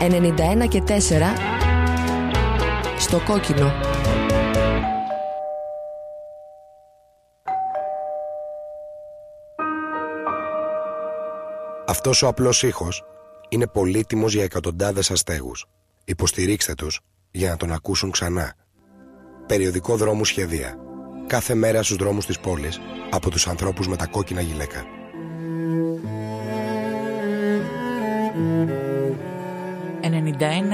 91 και 4 στο κόκκινο. Αυτός ο απλός ήχος είναι πολύτιμος για εκατοντάδες αστέγους. Υποστηρίξτε τους για να τον ακούσουν ξανά. Περιοδικό Δρόμου Σχεδία. Κάθε μέρα στους δρόμους της πόλης από τους ανθρώπους με τα κόκκινα γυλαίκα. 91